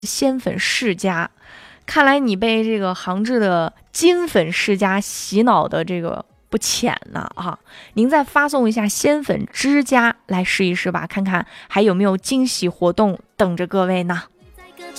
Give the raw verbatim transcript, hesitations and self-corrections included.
仙粉世家，看来你被这个杭制的金粉世家洗脑的这个不浅呢啊！您再发送一下仙粉之家来试一试吧，看看还有没有惊喜活动等着各位呢。